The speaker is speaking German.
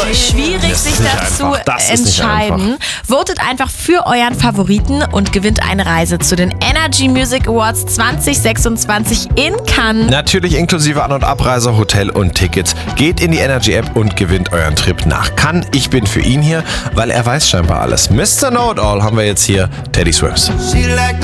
schwierig, sich dazu entscheiden. Votet einfach für euren Favoriten und gewinnt eine Reise zu den Energy Music Awards 2026 in Cannes. Natürlich inklusive An- und Abreise, Hotel und Tickets. Geht in die Energy App und gewinnt euren Trip nach Cannes. Ich bin für ihn hier, weil er weiß scheinbar alles. Mr. Know-it-all haben wir jetzt hier, Teddy Swims.